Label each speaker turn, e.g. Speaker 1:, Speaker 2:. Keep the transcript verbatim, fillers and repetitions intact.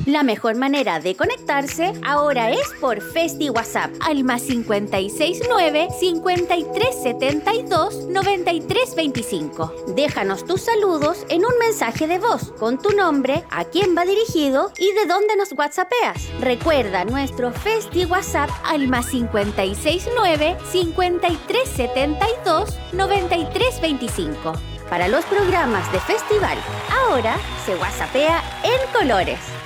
Speaker 1: La mejor manera de conectarse ahora es por Festi WhatsApp al más cincuenta y seis nueve, cincuenta y tres setenta y dos, noventa y tres veinticinco. Déjanos tus saludos en un mensaje de voz con tu nombre, a quién va dirigido y de dónde nos whatsappeas. Recuerda nuestro Festi WhatsApp al más cincuenta y seis nueve, cincuenta y tres setenta y dos, noventa y tres veinticinco. Para los programas de festival, ahora se whatsappea en colores.